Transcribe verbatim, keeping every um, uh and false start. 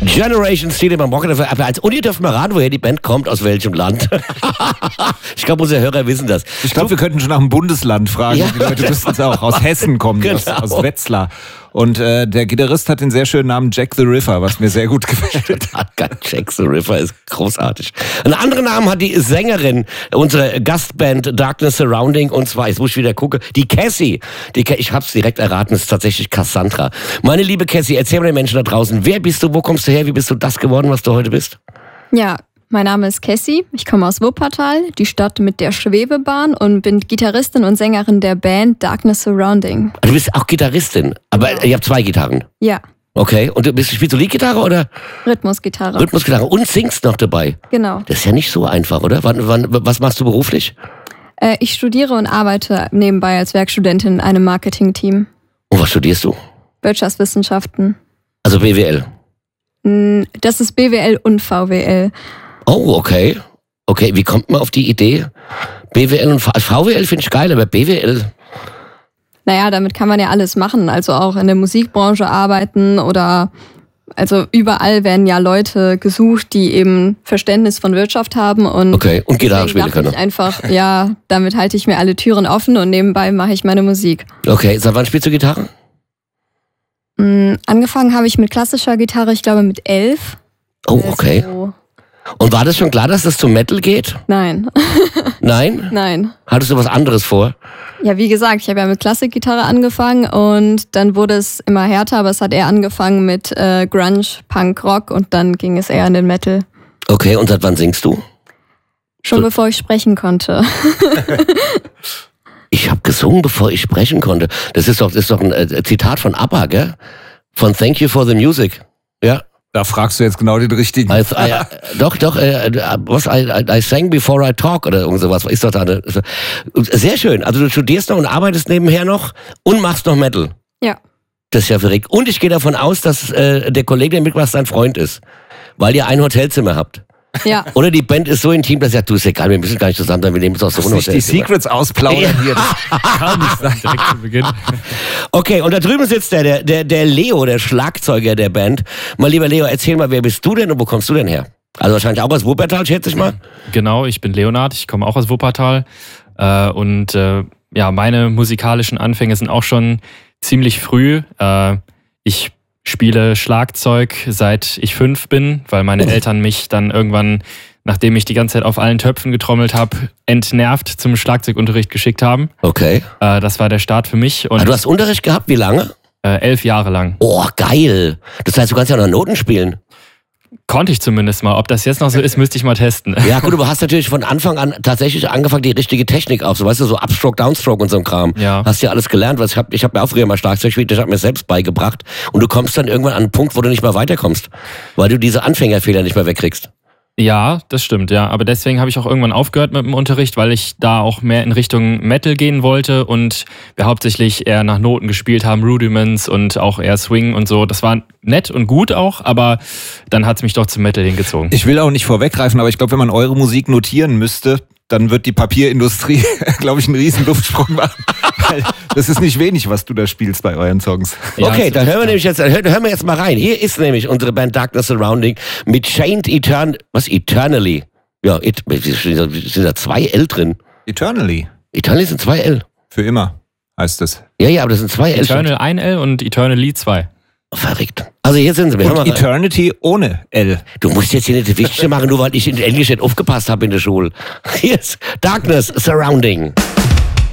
Generation Steel beim Rocket. Aber als Uni dürfen wir raten, woher die Band kommt, aus welchem Land. Ich glaube, unsere Hörer wissen das. Ich glaube, wir könnten schon nach dem Bundesland fragen. Ja. Die Leute wüssten es auch. Aus Hessen kommen die, Genau. aus, aus Wetzlar. Und äh, der Gitarrist hat den sehr schönen Namen Jack the Ripper, was mir sehr gut gefällt. Jack the Ripper ist großartig. Einen anderen Namen hat die Sängerin, unsere Gastband Darkness Surrounding, und zwar, jetzt muss ich wieder gucken, die Cassie. Die, ich hab's direkt erraten, es ist tatsächlich Cassandra. Meine liebe Cassie, erzähl mal den Menschen da draußen, wer bist du, wo kommst du her, wie bist du das geworden, was du heute bist? Ja, mein Name ist Cassie, ich komme aus Wuppertal, die Stadt mit der Schwebebahn, und bin Gitarristin und Sängerin der Band Darkness Surrounding. Du bist auch Gitarristin, aber Ja. ihr habt zwei Gitarren. Ja, Okay, und du bist, spielst du Leadgitarre oder Rhythmusgitarre. Rhythmusgitarre und singst noch dabei? Genau. Das ist ja nicht so einfach, oder? Wann, wann, was machst du beruflich? Äh, ich studiere und arbeite nebenbei als Werkstudentin in einem Marketingteam. Und was studierst du? Wirtschaftswissenschaften. Also B W L. Mm, Das ist B W L und V W L. Oh, okay. Okay, wie kommt man auf die Idee? B W L und V W L finde ich geil, aber B W L... Naja, damit kann man ja alles machen. Also auch in der Musikbranche arbeiten oder... Also überall werden ja Leute gesucht, die eben Verständnis von Wirtschaft haben. Und Okay, und Gitarre deswegen spielen dachte können. ich einfach, ja, damit halte ich mir alle Türen offen und nebenbei mache ich meine Musik. Okay, seit wann spielst du Gitarre? Mm, Angefangen habe ich mit klassischer Gitarre, ich glaube mit elf. Oh, okay. Also, Und war das schon klar, dass das zum Metal geht? nein, Nein? nein. Hattest du was anderes vor? Ja, wie gesagt, ich habe ja mit Klassikgitarre angefangen und dann wurde es immer härter, aber es hat eher angefangen mit äh, Grunge, Punk, Rock und dann ging es eher in den Metal. Okay, und seit wann singst du? Schon So- bevor ich sprechen konnte. Ich habe gesungen, bevor ich sprechen konnte. Das ist doch, das ist doch ein äh, Zitat von ABBA, gell? Von Thank You for the Music. Ja. Da fragst du jetzt genau den richtigen. Also, äh, doch, doch, äh, was I, I, I sang before I talk oder irgend sowas. Ist doch da eine, sehr schön. Also du studierst noch und arbeitest nebenher noch und machst noch Metal. Ja. Das ist ja verrückt. Und ich gehe davon aus, dass äh, der Kollege, der mitmacht, dein Freund ist. Weil ihr ein Hotelzimmer habt. Ja. Oder die Band ist so intim, dass ihr sagt, du, ist egal, wir müssen gar nicht zusammen sein, wir nehmen uns aus so Du ein musst nicht die Hotelzimmer. Secrets ausplaudern Ja. hier. Das kann nicht sein. Direkt zu Beginn. Okay, und da drüben sitzt der, der, der, der Leo, der Schlagzeuger der Band. Mal lieber Leo, erzähl mal, wer bist du denn und wo kommst du denn her? Also wahrscheinlich auch aus Wuppertal, schätze ich mal. Genau, ich bin Leonard, ich komme auch aus Wuppertal. Äh, und äh, ja, meine musikalischen Anfänge sind auch schon ziemlich früh. Äh, ich spiele Schlagzeug, seit ich fünf bin, weil meine Eltern mich dann irgendwann, nachdem ich die ganze Zeit auf allen Töpfen getrommelt habe, entnervt zum Schlagzeugunterricht geschickt haben. Okay. Äh, das war der Start für mich. Und Ah, du hast Unterricht gehabt, wie lange? äh, elf Jahre lang. Oh, geil. Das heißt, du kannst ja noch Noten spielen. Konnte ich zumindest mal. Ob das jetzt noch so ist, müsste ich mal testen. Ja gut, du hast natürlich von Anfang an tatsächlich angefangen, die richtige Technik auf. So, weißt du, so Upstroke, Downstroke und so ein Kram. Ja. Hast ja alles gelernt. Was ich habe ich hab mir auch früher mal Schlagzeug gespielt, ich habe mir selbst beigebracht. Und du kommst dann irgendwann an einen Punkt, wo du nicht mehr weiterkommst. Weil du diese Anfängerfehler nicht mehr wegkriegst. Ja, das stimmt, ja. Aber deswegen habe ich auch irgendwann aufgehört mit dem Unterricht, weil ich da auch mehr in Richtung Metal gehen wollte und wir hauptsächlich eher nach Noten gespielt haben, Rudiments und auch eher Swing und so. Das war nett und gut auch, aber dann hat es mich doch zum Metal hingezogen. Ich will auch nicht vorweggreifen, aber ich glaube, wenn man eure Musik notieren müsste, dann wird die Papierindustrie, glaube ich, einen riesen Luftsprung machen. Weil das ist nicht wenig, was du da spielst bei euren Songs. Ja, Okay, das- dann hören wir nämlich jetzt, hören, hören wir jetzt mal rein. Hier ist nämlich unsere Band Darkness Surrounding mit Chained Etern, was Eternally. Ja, et, sind da zwei L drin. Eternally. Eternally sind zwei L. Für immer heißt es. Ja, ja, aber das sind zwei L. Eternal ein L und Eternally zwei. Verrückt. Also hier sind sie. Wir hören mal Und rein. Eternity ohne L. Du musst jetzt hier nicht das Wichtigste machen, nur weil ich in Englisch nicht aufgepasst habe in der Schule. Hier ist Darkness Surrounding.